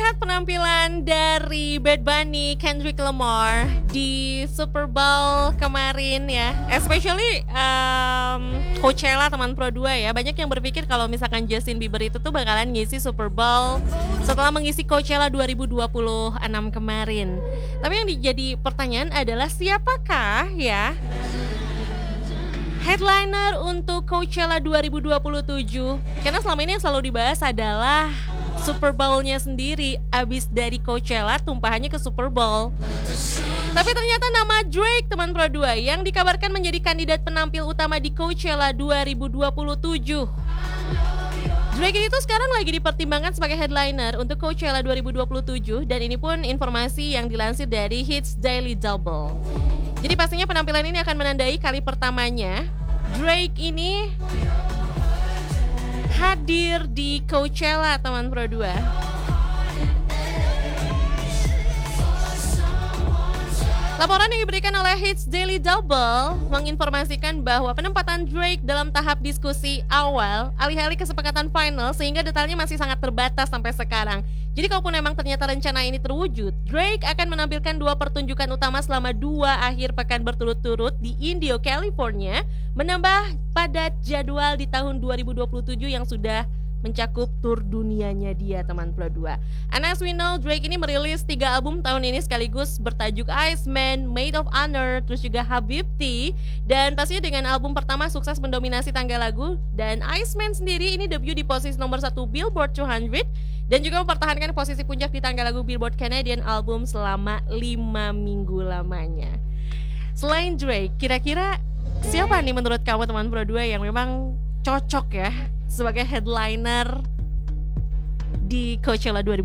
melihat penampilan dari Bad Bunny, Kendrick Lamar di Super Bowl kemarin ya, especially Coachella teman Pro 2 ya, banyak yang berpikir kalau misalkan Justin Bieber itu tuh bakalan ngisi Super Bowl setelah mengisi Coachella 2026 kemarin. Tapi yang jadi pertanyaan adalah siapakah ya headliner untuk Coachella 2027? Karena selama ini yang selalu dibahas adalah Super Bowl-nya sendiri. Abis dari Coachella tumpahannya ke Super Bowl. Tapi ternyata nama Drake teman Pro 2 yang dikabarkan menjadi kandidat penampil utama di Coachella 2027. Drake ini tuh sekarang lagi dipertimbangkan sebagai headliner untuk Coachella 2027. Dan ini pun informasi yang dilansir dari Hits Daily Double. Jadi pastinya penampilan ini akan menandai kali pertamanya Drake ini hadir di Coachella teman Pro 2. Laporan yang diberikan oleh Hits Daily Double menginformasikan bahwa penempatan Drake dalam tahap diskusi awal alih-alih kesepakatan final sehingga detailnya masih sangat terbatas sampai sekarang. Jadi kalaupun memang ternyata rencana ini terwujud, Drake akan menampilkan 2 pertunjukan utama selama 2 akhir pekan berturut-turut di Indio, California, menambah padat jadwal di tahun 2027 yang sudah mencakup tur dunianya dia teman Pro 2. And as we know, Drake ini merilis 3 album tahun ini sekaligus bertajuk Iceman, Made of Honor, terus juga Habibti. Dan pastinya dengan album pertama sukses mendominasi tangga lagu. Dan Iceman sendiri ini debut di posisi nomor 1 Billboard 200 dan juga mempertahankan posisi puncak di tangga lagu Billboard Canadian Album selama 5 minggu lamanya. Selain Drake, kira-kira siapa nih menurut kamu teman Pro 2 yang memang cocok ya sebagai headliner di Coachella 2027?